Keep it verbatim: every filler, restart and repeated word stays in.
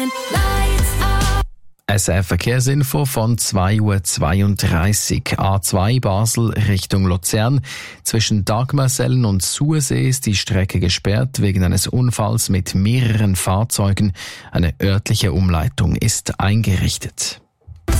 S R Verkehrsinfo von zwei Uhr zweiunddreißig. A zwei Basel Richtung Luzern. Zwischen Dagmersellen und Sursee ist die Strecke gesperrt wegen eines Unfalls mit mehreren Fahrzeugen. Eine örtliche Umleitung ist eingerichtet.